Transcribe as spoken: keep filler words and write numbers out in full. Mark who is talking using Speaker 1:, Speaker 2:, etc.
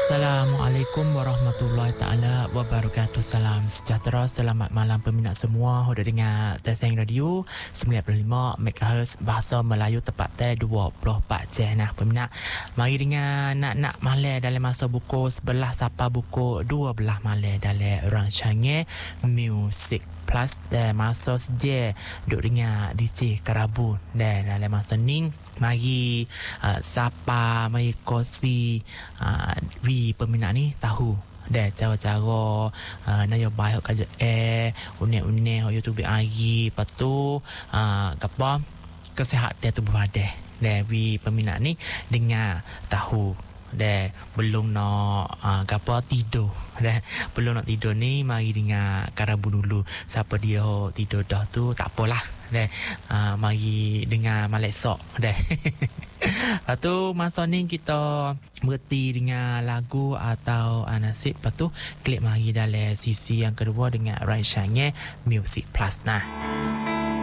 Speaker 1: Assalamualaikum warahmatullahi taala wabarakatuh. Salam sejahtera, selamat malam peminat semua. Sudah dengar Taseng Radio sembilan puluh lima megahertz bahasa Melayu tepat teh dua puluh empat jam. Nah peminat, mari dengar nak-nak malam dalam masa buku sebelah sampai buku dua belas malam dalam rancangan Music Plus dan masa seje duk dengar D J Kerabu. Dan dalam masa ni mari uh, sapa mari kosi uh, wi peminat ni tahu dan cara-cara uh, nak baik kerja eh unik-unik YouTube lagi lepas tu uh, apa kesihatan tubuh badan. Dan wi peminat ni dengar tahu dan belum nak uh, apa tidur dan belum nak tidur ni mari dengar Kerabu dulu. Siapa dia tidur dah tu tak apalah dan uh, mari dengar Malek Sok dan lepas tu masa ni kita berhenti dengan lagu atau uh, nasib. Lepas tu klik mari dalam sisi yang kedua dengan rancangan Music Plus. Nah